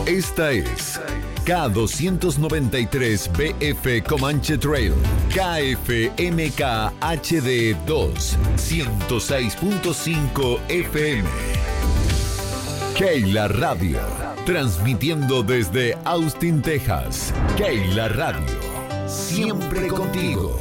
Esta es K293BF Comanche Trail, KFMK HD 2, 106.5 FM. Keila Radio, transmitiendo desde Austin, Texas. Keila Radio, siempre contigo.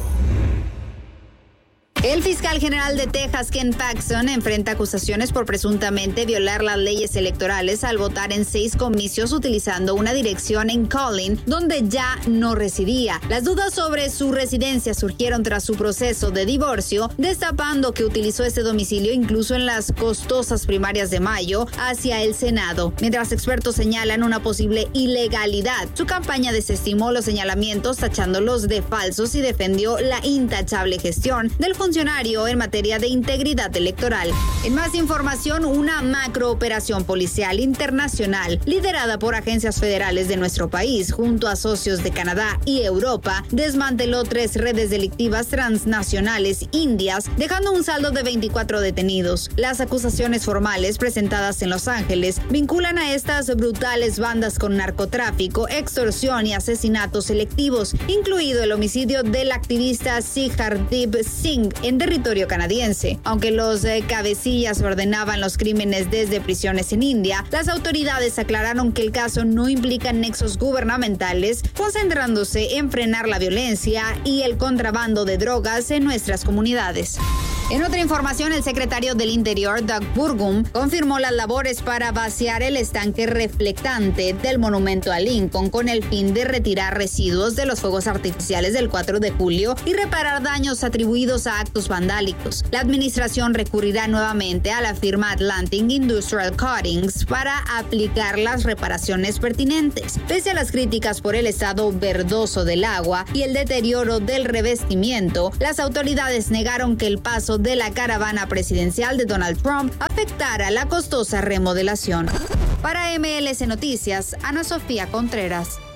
El fiscal general de Texas, Ken Paxton, enfrenta acusaciones por presuntamente violar las leyes electorales al votar en 6 comicios utilizando una dirección en Collin, donde ya no residía. Las dudas sobre su residencia surgieron tras su proceso de divorcio, destapando que utilizó ese domicilio incluso en las costosas primarias de mayo hacia el Senado. Mientras expertos señalan una posible ilegalidad, su campaña desestimó los señalamientos, tachándolos de falsos, y defendió la intachable gestión del funcionario en materia de integridad electoral. En más información, una macrooperación policial internacional liderada por agencias federales de nuestro país junto a socios de Canadá y Europa desmanteló 3 redes delictivas transnacionales indias, dejando un saldo de 24 detenidos. Las acusaciones formales presentadas en Los Ángeles vinculan a estas brutales bandas con narcotráfico, extorsión y asesinatos selectivos, incluido el homicidio del activista Sihardip Singh en territorio canadiense. Aunque los cabecillas ordenaban los crímenes desde prisiones en India, las autoridades aclararon que el caso no implica nexos gubernamentales, concentrándose en frenar la violencia y el contrabando de drogas en nuestras comunidades. En otra información, el secretario del Interior, Doug Burgum, confirmó las labores para vaciar el estanque reflectante del monumento a Lincoln con el fin de retirar residuos de los fuegos artificiales del 4 de julio y reparar daños atribuidos a actos vandálicos. La administración recurrirá nuevamente a la firma Atlantic Industrial Coatings para aplicar las reparaciones pertinentes. Pese a las críticas por el estado verdoso del agua y el deterioro del revestimiento, las autoridades negaron que el paso de la caravana presidencial de Donald Trump afectara la costosa remodelación. Para MLS Noticias, Ana Sofía Contreras.